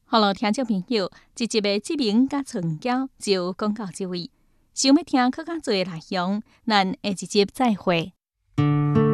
好了，听众朋友，这集的志明甲春娇就讲到这位。想要听更加多的内容，咱下一集再会。